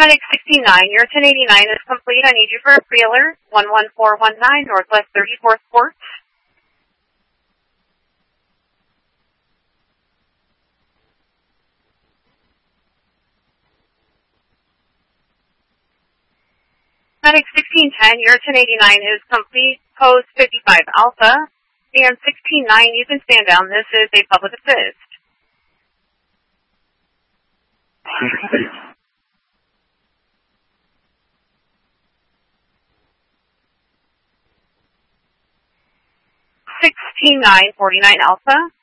Medic 69, your 1089 is complete. I need you for a pre-alert. 11419 Northwest 34th Court. Medic 1610, your 1089 is complete. Post 55 Alpha. And 169, you can stand down. This is a public assist. $16,949 Alpha.